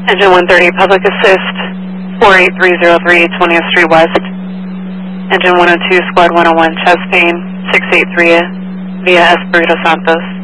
Engine 130, Public Assist, 48303, 20th Street West. Engine 102, Squad 101, Chest Pain, 683 via Espirito Santos.